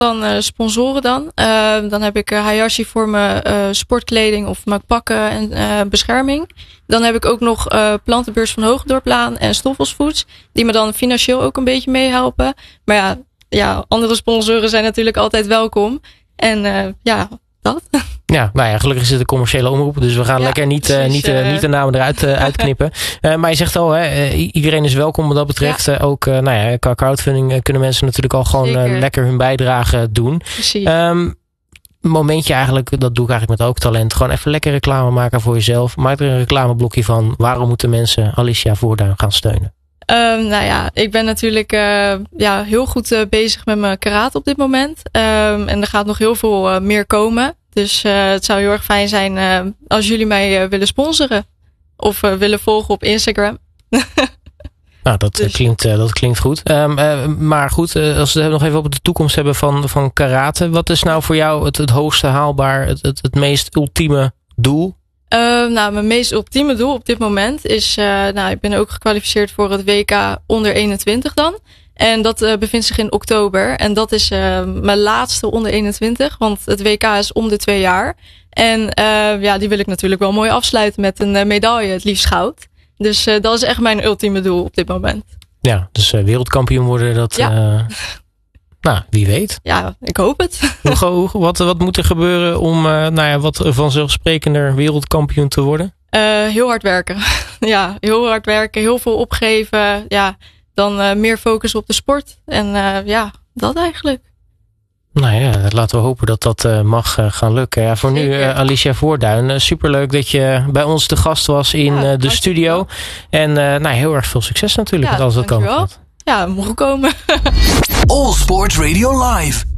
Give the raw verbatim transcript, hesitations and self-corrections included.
van uh, sponsoren dan. Uh, dan heb ik uh, Hayashi voor mijn uh, sportkleding of mijn pakken en uh, bescherming. Dan heb ik ook nog uh, Plantenbeurs van Hoogdorplaan en Stoffels Foods. Die me dan financieel ook een beetje meehelpen. Maar ja, ja, andere sponsoren zijn natuurlijk altijd welkom. En uh, ja, dat. Ja, nou ja, gelukkig is het een commerciële omroep. Dus we gaan ja, lekker niet, precies, uh, niet, uh, niet de namen eruit uh, uitknippen. Uh, maar je zegt al, hè, uh, iedereen is welkom wat dat betreft. Ja. Uh, ook uh, nou ja, qua crowdfunding uh, kunnen mensen natuurlijk al gewoon uh, lekker hun bijdrage doen. Precies. Um, momentje eigenlijk, dat doe ik eigenlijk met Ook Talent. Gewoon even lekker reclame maken voor jezelf. Maak er een reclameblokje van. Waarom moeten mensen Alicia Voorduin gaan steunen? Um, nou ja, ik ben natuurlijk uh, ja, heel goed uh, bezig met mijn karate op dit moment. Um, en er gaat nog heel veel uh, meer komen. Dus uh, het zou heel erg fijn zijn uh, als jullie mij uh, willen sponsoren. Of uh, willen volgen op Instagram. Nou, dat, dus. klinkt, uh, dat klinkt goed. Um, uh, maar goed, uh, als we het nog even op de toekomst hebben van, van karate. Wat is nou voor jou het, het hoogste haalbaar, het, het, het meest ultieme doel? Uh, nou, mijn meest ultieme doel op dit moment is... Uh, nou, ik ben ook gekwalificeerd voor het W K onder eenentwintig dan. En dat uh, bevindt zich in oktober. En dat is uh, mijn laatste onder eenentwintig. Want het W K is om de twee jaar. En uh, ja, die wil ik natuurlijk wel mooi afsluiten met een uh, medaille, het liefst goud. Dus uh, dat is echt mijn ultieme doel op dit moment. Ja, dus uh, wereldkampioen worden, dat... Ja. Uh, nou, wie weet. Ja, ik hoop het. Hoe, wat, wat moet er gebeuren om uh, nou ja, wat vanzelfsprekender wereldkampioen te worden? Uh, heel hard werken. Ja, heel hard werken, heel veel opgeven. Ja, dan uh, meer focus op de sport. En uh, ja, dat eigenlijk. Nou ja, laten we hopen dat dat uh, mag uh, gaan lukken. Ja, voor Zeker. nu uh, Alicia Voorduin. Uh, superleuk dat je bij ons te gast was in ja, uh, de studio. En uh, nou, heel erg veel succes natuurlijk ja, met alles wat komen gaat. Ja, mogen komen. All Sports Radio Live.